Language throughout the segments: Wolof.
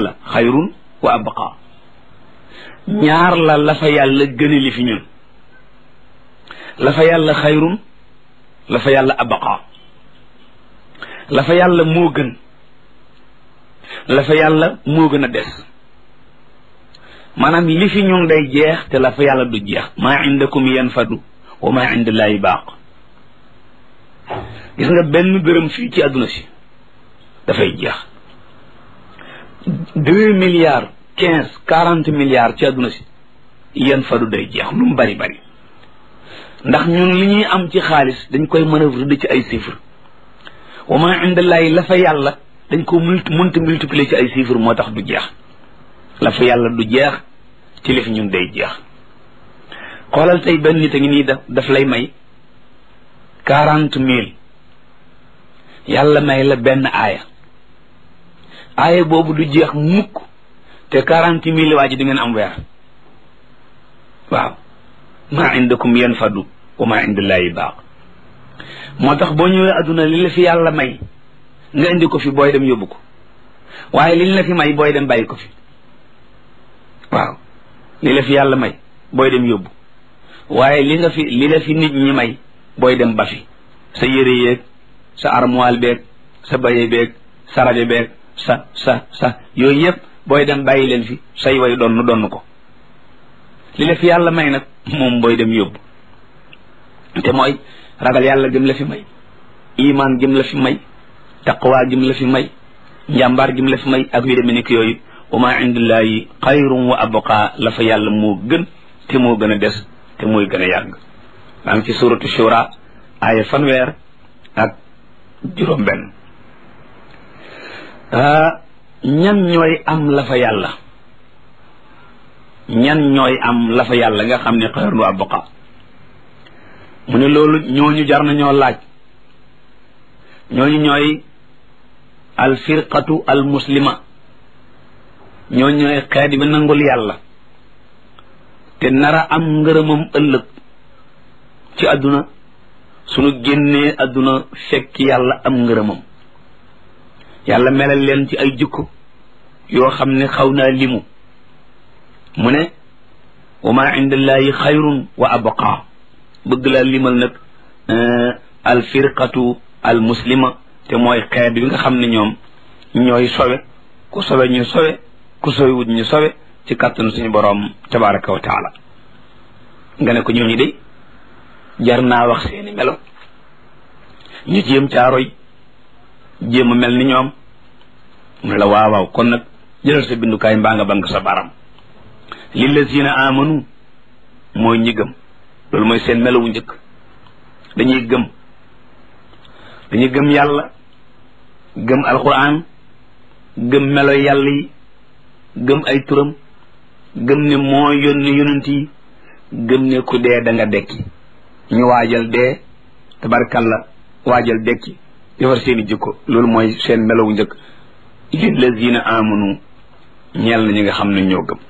yàlla xayrun wa abqa ñaar la fa yàlla gënali fi ñun la fa yàlla xayrun la fa yàlla abqa la fa yàlla moo gën la fa yàlla moo gën a des maanaam li fi ñun day jeex te la fa yàlla du jeex maa indakum yanfadu wa maa indallaahi baaq gis nga benn dërëm fii ci àdduna si dafay jeex 2 milliards 15 40 milliards ci àdduna si yanfadu day jeex lu mu bari bari ndax ñun li ñuy am ci xaalis dañ koy manœuvre ci ay chiffres wa maa indallaahi la fa yàlla dañ ko mënta multiplier ci ay chiffres moo tax du jeex la fa yàlla du jeex ci li fi ñun day jeex xoolal tey benn nit a ngi nii daf lay may 40,000 yàlla may la benn aaya boobu du jeex mukk te 40,000 waa ji di ngeen am weer waaw maa indakum yanfadu wa maa indallaahi baaq moo tax boo ñëwee adduna li la fi yàlla may nga indi ko fi booy dem yóbbu ko waaye li la fi may booy dem bàyyi ko fi waaw li la fi yàlla may booy dem yóbbu waaye li la fi nit ñi may booy dem ba fi sa yére yeeg sa armoire beeg sa baye beeg sa rajo beeg sa yooyu yëpp booy dem bàyyi leen fi say way donn ko li la fi yàlla may nag moom booy dem yóbbu te mooy ragal yàlla gëm la fi may iman gëm la fi may taqwa gëm la fi may njàmbaar gëm la fi may ak yu demee nekk yooyu wa maa indallaahi xayrun wa abqa la fa yàlla moo gën te moo gën a des te mooy gën a yàgg maa ngi ci suratu shura aaya 1 ak 5 ñan ñooy am la fa yàlla nga xam ne xayrun wa abqa mu ne loolu ñooñu jar na ñoo laaj ñooñu ñooy al firqatu al muslima ñooñu ñooy xeet bi nangul yàlla te nara am ngërëmam ëllëg ci àdduna sunu génnee àdduna fekk yàlla am ngërëmam yàlla melal leen ci ay jikko yoo xam ne xaw naa limu mu ne wa maa indallaahi xayrun wa abqa bëgg laa limal nag al firqatu al muslima te mooy xeet bi nga xam ne ñoom ñooy sowe ku sowe ñu sowe ku sowewut ñu sowe ci kàttanu suñu boroom tabaraka wa taala nga ne ko ñooñu de jar naa wax seeni melo ñu jéem caaroy jéem a mel ni ñoom mu ne la waaw kon nag jëlal sa bindukaay mbaa nga bank sa baram lillazina amanu mooy ñi gëm loolu mooy seen melo wu njëkk dañuy gëm yàlla gëm alquran gëm melo yàlla yi gëm ay turam gëm ne moo yónni yonent yi gëm ne ku dee da nga dekki ñu waajal dee tabarkalla waajal dekki defar seeni jikko loolu mooy seen melo wu njëkk lillazina amanu ñeel na ñi nga xam ne ñoo gëm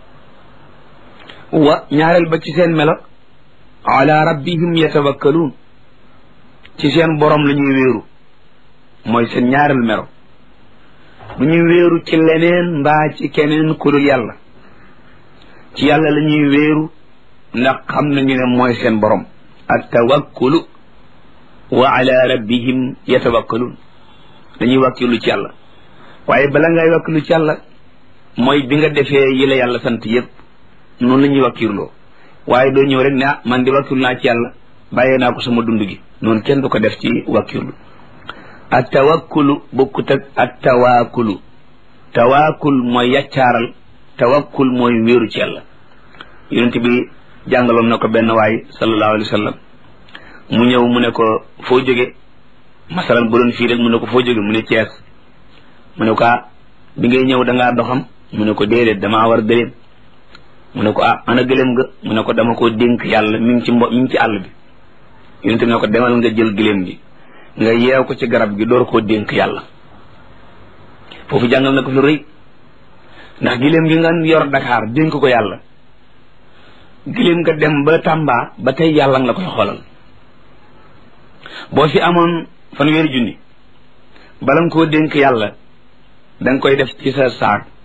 wa ñaareel ba ci seen melo ala rabbihim yatawakkaluun ci seen borom la ñuy wéeru mooy seen ñaareel melo du ñuy wéeru ci leneen mbaa ci keneen ku dul yàlla ci yàlla la ñuy wéeru ndax xam nañu ne mooy seen borom at tawakkulu wa ala rabbihim yatawakkaluun dañuy wàkkilu ci yàlla waaye bala ngay wàkkilu ci yàlla mooy bi nga defee yi la yàlla sant yëpp noonu la ñuy wàkkirloo waaye doo ñëw rek ne man di wàkkirlu naa ci yàlla bàyyee naa ko sama dund gi noonu kenn du ko def ci wàkkirlu at tawakkulu bokkut ak at tawaakulu tawaakul mooy yaccaaral tawakkul mooy wéeru ci yàlla yonent bi jàngaloon na ko benn waay sallallahu alayhi wa sallam mu ñëw mu ne ko foo jóge masalan bu doon fii rek mu ne ko foo jóge mu ne Cees mu ne ko bi ngay ñëw da ngaa doxam mu ne ko déedéet damaa war gëléem mu ne ko ana gëléem nga mu ne ko dama koo dénk yàlla mi ngi ci àll bi yonent bi ne ko demal nga jël gëléem gi nga yeew ko ci garab gi door koo dénk yàlla foofu jàngal na ko fi rëy ndax gëléem gi nga yor Dakar dénk ko yàlla gëléem nga dem ba Tamba ba tey yàlla nga la koy xoolal boo fi amoon 1,000 junni bala nga koo dénk yàlla da nga koy def ci sa saak